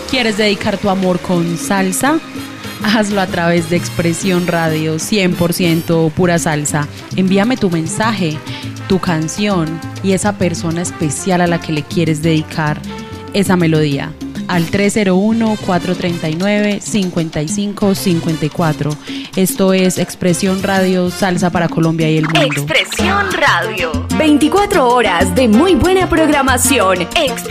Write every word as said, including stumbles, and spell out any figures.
¿Quieres dedicar tu amor con salsa? Hazlo a través de Expresión Radio, cien por ciento pura salsa. Envíame tu mensaje, tu canción y esa persona especial a la que le quieres dedicar esa melodía al tres cero uno, cuatro tres nueve, cinco cinco cinco cuatro. Esto es Expresión Radio, salsa para Colombia y el mundo. Expresión Radio, veinticuatro horas de muy buena programación. Expresión